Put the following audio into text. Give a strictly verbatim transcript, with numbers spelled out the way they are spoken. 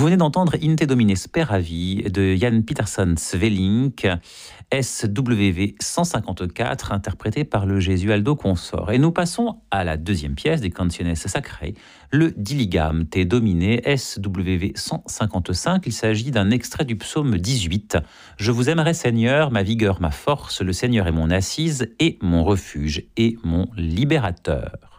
venez d'entendre In te Domine Speravi de Jan Peterson Svelink, S W V cent cinquante-quatre, interprété par le Gesualdo Consort. Et nous passons à la deuxième pièce des Canciones Sacrées, le Diligam te Domine, S W V cent cinquante-cinq. Il s'agit d'un extrait du psaume dix-huit. Je vous aimerai, Seigneur, ma vigueur, ma force, le Seigneur est mon assise et mon refuge et mon libérateur.